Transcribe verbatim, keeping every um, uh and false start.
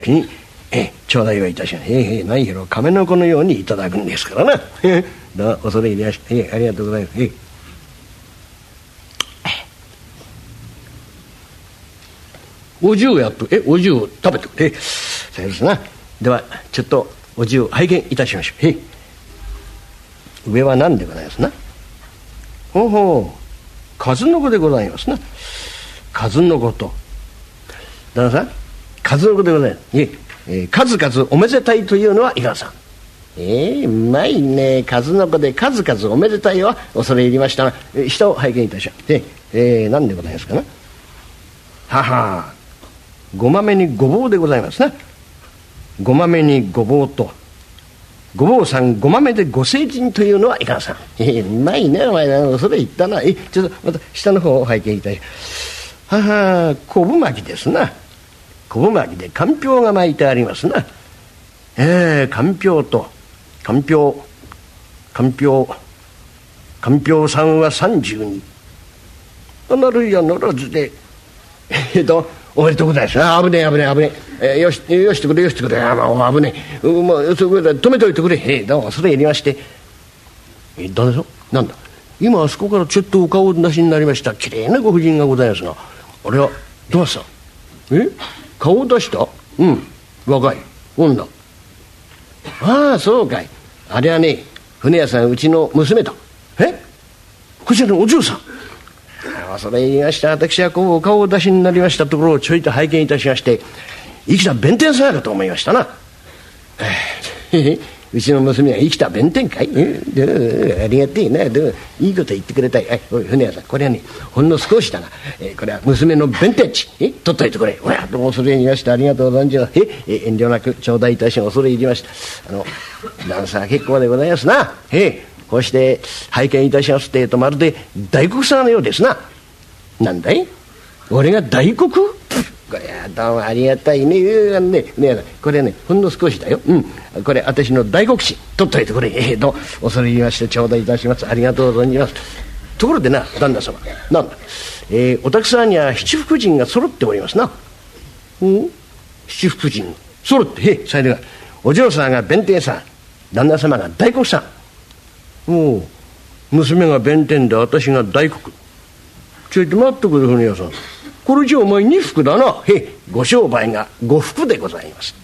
にえ頂戴をいたします。ええ何しろ亀の子のようにいただくんですからな。えどう恐れ入りました。えありがとうございます。えお重をやっとえお重を食べてくれ。えそうですな。ではちょっとお重を拝見いたしましょう。え上は何でございますな。ほうほう数の子でございますな。数の子と旦那さん数の子でございます。ええー、数々おめでたいというのはいかがさん。えー、うまいね。数の子で数々おめでたいは恐れ入りましたが、えー、下を拝見いたします。えー、えー、何でございますかな。ははごまめにごぼうでございますな。ごまめにごぼうとごぼうさんごまめでご成人というのはいかがさん。えー、うまいねお前な。それ言ったな。えー、ちょっとまた下の方を拝見いたします。はは昆布巻きですな。昆布巻きでかんぴょうが巻いてありますな。えー、かんぴょうとかんぴょうかんぴょうかんぴょうさんはさんじゅうになるやならずでえっとおめでとうございます。あ危ねえ危ねえ危ねええー、よしよしてくれよしてくれ。あ、まあ、危ねえ、うまあ、そこで止めといてくれ。えー、どうもそれやりまして。えー、誰ぞなんだ今あそこからちょっとお顔出しになりましたきれいなご婦人がございますが、あれはどうしたえ顔を出した。うん若い女。ああそうかい。あれはね船屋さんうちの娘と。えこちらのお嬢さん。ああそれ言いました。私はこうお顔を出しになりましたところをちょいと拝見いたしまして生きた弁天さんやかと思いましたな。うちの娘は生きた弁天かい。ありがてえな。どういいこと言ってくれたい。はいおい船屋さんこれはねほんの少しだが、えー、これは娘の弁天地え取っといてくれ。おやどうもそれに言いましてありがとうございます。ええ遠慮なく頂戴いたし恐れ入りました。あのダンサー結構でございますな。えこうして拝見いたしますってえとまるで大黒様のようですな。なんだい俺が大黒これはどうもありがたいね。ねねこれはねほんの少しだよ。うんこれ私の大黒紙取っといてくれ。えー、どう恐れ入りまして頂戴いたします。ありがとうございます。ところでな旦那様なんだ、えー、お宅さんには七福神が揃っておりますな。お七福神揃ってへえさいでがお嬢さんが弁天さん旦那様が大黒さん。おお娘が弁天で私が大黒。ちょいと待ってくれ船屋さんこれじゃお前二福だな。へえご商売がご福でございます。